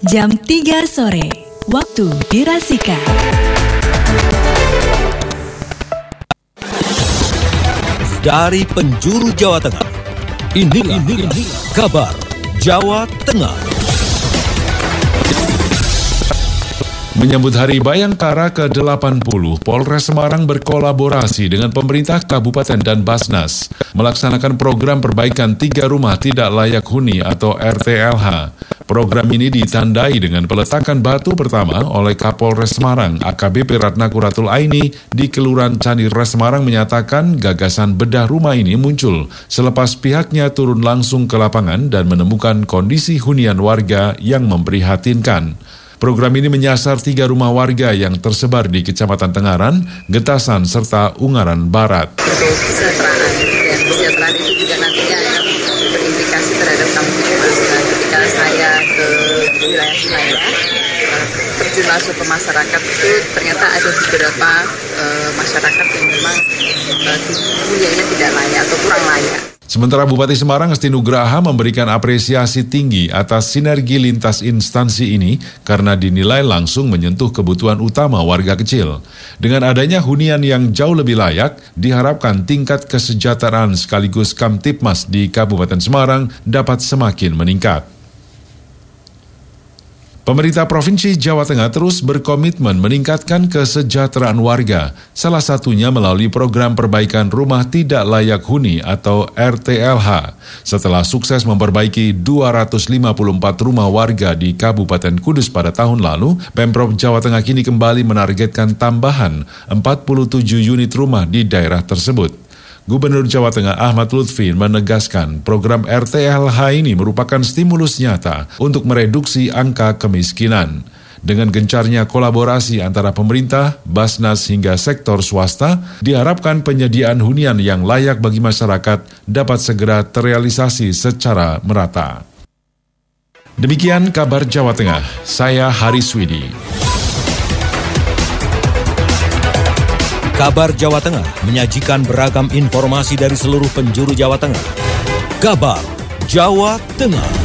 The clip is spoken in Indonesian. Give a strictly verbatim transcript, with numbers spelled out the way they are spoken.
jam tiga sore, waktu dirasika. Dari penjuru Jawa Tengah, inilah, inilah kabar Jawa Tengah. Menyambut Hari Bayangkara ke delapan puluh, Polres Semarang berkolaborasi dengan pemerintah kabupaten dan Basnas melaksanakan program perbaikan tiga rumah tidak layak huni atau R T L H. Program ini ditandai dengan peletakan batu pertama oleh Kapolres Semarang A K B P Ratnakuratul Aini di Kelurahan Candira Semarang menyatakan gagasan bedah rumah ini muncul selepas pihaknya turun langsung ke lapangan dan menemukan kondisi hunian warga yang memprihatinkan. Program ini menyasar tiga rumah warga yang tersebar di Kecamatan Tengaran, Getasan, serta Ungaran Barat. Untuk kesejahteraan, dan kesejahteraan itu juga nantinya akan berimplikasi terhadap kampung mas. Nah, ketika saya ke wilayah-wilayah, terjun langsung ke masyarakat itu ternyata ada beberapa uh, masyarakat yang memang uh, huniannya tidak layak atau kurang layak. Sementara Bupati Semarang Esti Nugraha memberikan apresiasi tinggi atas sinergi lintas instansi ini karena dinilai langsung menyentuh kebutuhan utama warga kecil. Dengan adanya hunian yang jauh lebih layak, diharapkan tingkat kesejahteraan sekaligus Kamtipmas di Kabupaten Semarang dapat semakin meningkat. Pemerintah Provinsi Jawa Tengah terus berkomitmen meningkatkan kesejahteraan warga, salah satunya melalui program perbaikan rumah tidak layak huni atau R T L H. Setelah sukses memperbaiki dua ratus lima puluh empat rumah warga di Kabupaten Kudus pada tahun lalu, Pemprov Jawa Tengah kini kembali menargetkan tambahan empat puluh tujuh unit rumah di daerah tersebut. Gubernur Jawa Tengah Ahmad Lutfi menegaskan program R T L H ini merupakan stimulus nyata untuk mereduksi angka kemiskinan. Dengan gencarnya kolaborasi antara pemerintah, Basnas hingga sektor swasta, diharapkan penyediaan hunian yang layak bagi masyarakat dapat segera terrealisasi secara merata. Demikian kabar Jawa Tengah, saya Haris Widi. Kabar Jawa Tengah menyajikan beragam informasi dari seluruh penjuru Jawa Tengah. Kabar Jawa Tengah.